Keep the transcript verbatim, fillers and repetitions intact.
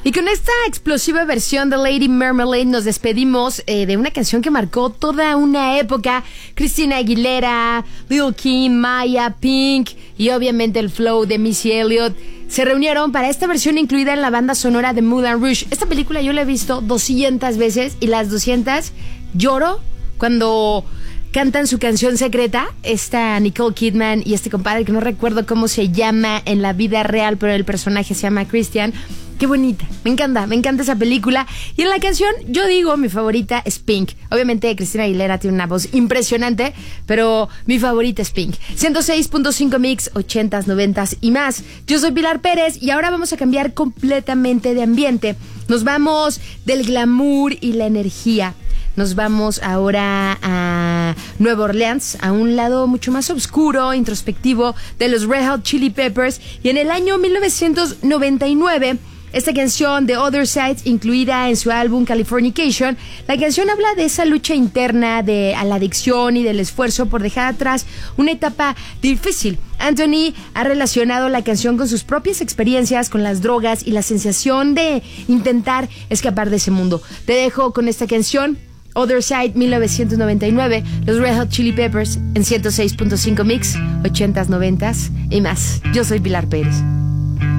Y con esta explosiva versión de Lady Marmalade nos despedimos eh, de una canción que marcó toda una época. Christina Aguilera, Lil' Kim, Maya, Pink y obviamente el flow de Missy Elliott se reunieron para esta versión incluida en la banda sonora de Moulin Rouge. Esta película yo la he visto doscientas veces y las doscientas lloro cuando cantan su canción secreta, esta Nicole Kidman y este compadre que no recuerdo cómo se llama en la vida real, pero el personaje se llama Christian. Qué bonita, me encanta, me encanta esa película. Y en la canción, yo digo, mi favorita es Pink. Obviamente Christina Aguilera tiene una voz impresionante, pero mi favorita es Pink. ciento seis punto cinco Mix, ochentas, noventas y más. Yo soy Pilar Pérez y ahora vamos a cambiar completamente de ambiente. Nos vamos del glamour y la energía. Nos vamos ahora a Nueva Orleans, a un lado mucho más oscuro, introspectivo de los Red Hot Chili Peppers. Y en el año mil novecientos noventa y nueve, esta canción The Other Side, incluida en su álbum Californication, la canción habla de esa lucha interna de a la adicción y del esfuerzo por dejar atrás una etapa difícil. Anthony ha relacionado la canción con sus propias experiencias con las drogas y la sensación de intentar escapar de ese mundo. Te dejo con esta canción, Other Side, mil novecientos noventa y nueve, los Red Hot Chili Peppers en ciento seis punto cinco Mix, ochentas, noventas y más. Yo soy Pilar Pérez.